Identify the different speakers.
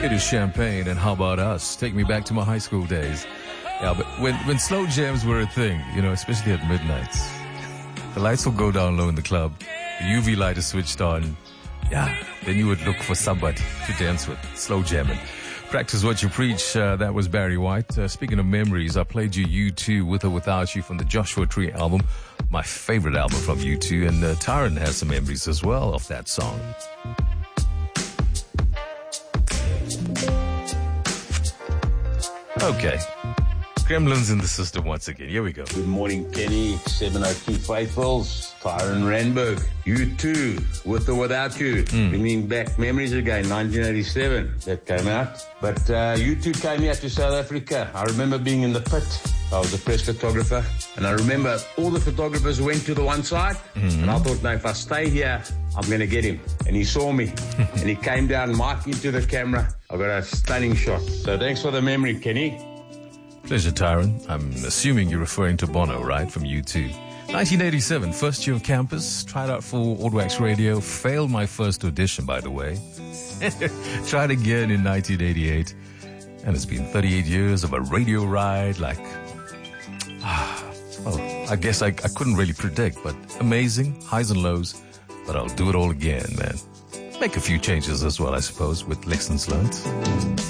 Speaker 1: It is Champagne, and how about us? Take me back to my high school days. Yeah, but when slow jams were a thing, especially at midnight, the lights will go down low in the club, the UV light is switched on. Yeah, then you would look for somebody to dance with, slow jamming. Practice what you preach. That was Barry White. Speaking of memories, I played you U2 With or Without You from the Joshua Tree album, my favorite album from U2, and Tyron has some memories as well of that song. Okay. Gremlins in the system once again. Here we go.
Speaker 2: Good morning, Kenny. 702 Faithfuls. Tyron Randberg. U2, With or Without You. Bringing back memories again. 1987, that came out. But U2 came here to South Africa. I remember being in the pit. I was a press photographer. And I remember all the photographers went to the one side. And I thought, now, if I stay here, I'm going to get him. And he saw me. And he came down, mic into the camera. I got a stunning shot. So thanks for the memory, Kenny.
Speaker 1: Pleasure, Tyron. I'm assuming you're referring to Bono, right, from U2. 1987, first year of campus, tried out for Oldwax Radio, failed my first audition, by the way. Tried again in 1988, and it's been 38 years of a radio ride, I guess I couldn't really predict, but amazing, highs and lows, but I'll do it all again, man. Make a few changes as well, I suppose, with lessons learned.